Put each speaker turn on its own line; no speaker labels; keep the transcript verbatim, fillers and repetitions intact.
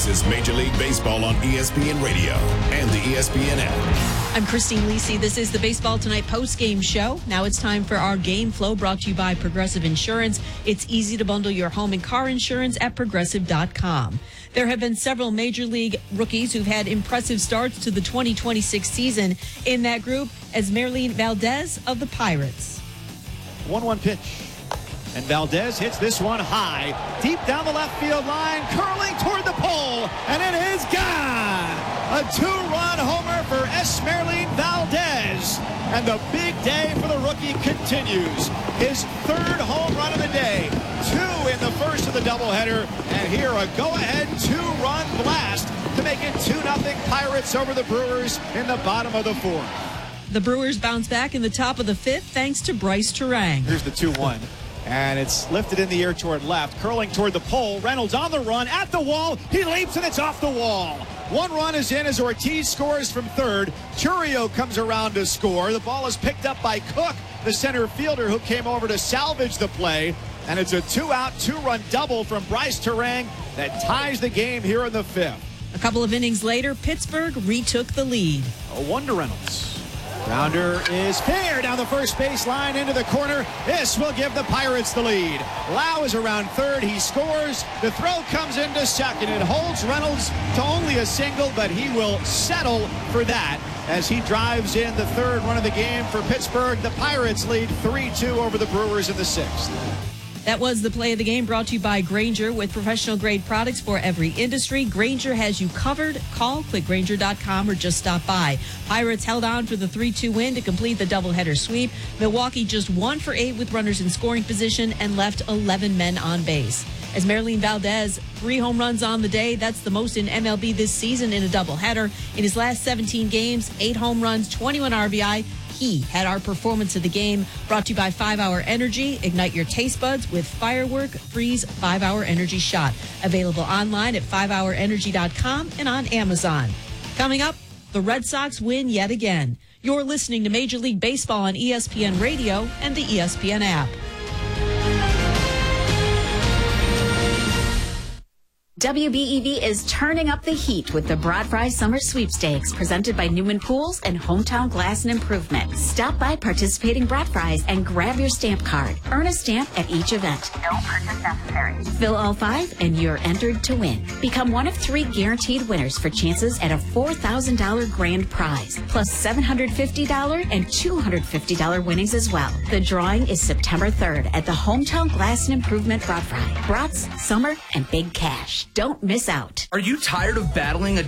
This is Major League Baseball on E S P N Radio and the E S P N app.
I'm Christine Lisi. This is the Baseball Tonight post-game show. Now it's time for our Game Flow, brought to you by Progressive Insurance. It's easy to bundle your home and car insurance at progressive dot com. There have been several Major League rookies who've had impressive starts to the twenty twenty-six season. In that group, Esmeralyn Valdez of the Pirates.
one one pitch. And Valdez hits this one high, deep down the left field line, curling toward the pole, and it is gone! A two-run homer for Esmeralyn Valdez. And the big day for the rookie continues. His third home run of the day. Two in the first of the doubleheader. And here a go-ahead two-run blast to make it two nothing Pirates over the Brewers in the bottom of the fourth.
The Brewers bounce back in the top of the fifth thanks to Bryce Terang.
Here's the two one. And it's lifted in the air toward left, curling toward the pole. Reynolds on the run, at the wall. He leaps, and it's off the wall. One run is in as Ortiz scores from third. Churio comes around to score. The ball is picked up by Cook, the center fielder, who came over to salvage the play. And it's a two-out, two-run double from Bryce Terang that ties the game here in the fifth.
A couple of innings later, Pittsburgh retook the lead.
A one to Reynolds. Grounder is fair down the first base line into the corner. This will give the Pirates the lead. Lau is around third. He scores. The throw comes into second. It holds Reynolds to only a single, but he will settle for that as he drives in the third run of the game for Pittsburgh. The Pirates lead three two over the Brewers in the sixth.
That was the play of the game, brought to you by Grainger. With professional grade products for every industry, Grainger has you covered. Call, click Grainger dot com, or just stop by. Pirates held on for the three two win to complete the doubleheader sweep. Milwaukee just one for eight with runners in scoring position and left eleven men on base. Esmeralyn Valdez, three home runs on the day. That's the most in M L B this season in a doubleheader. In his last seventeen games, eight home runs, twenty-one R B I. He had our performance of the game, brought to you by five hour Energy. Ignite your taste buds with Firework Freeze five hour Energy Shot. Available online at five hour energy dot com and on Amazon. Coming up, the Red Sox win yet again. You're listening to Major League Baseball on E S P N Radio and the E S P N app.
W B E V is turning up the heat with the Broad Fry Summer Sweepstakes, presented by Newman Pools and Hometown Glass and Improvement. Stop by participating Broad Fries and grab your stamp card. Earn a stamp at each event.
No purchase necessary.
Fill all five and you're entered to win. Become one of three guaranteed winners for chances at a four thousand dollars grand prize, plus seven hundred fifty dollars and two hundred fifty dollars winnings as well. The drawing is September third at the Hometown Glass and Improvement Broad Fry. Brats, summer, and big cash. Don't miss out.
Are you tired of battling a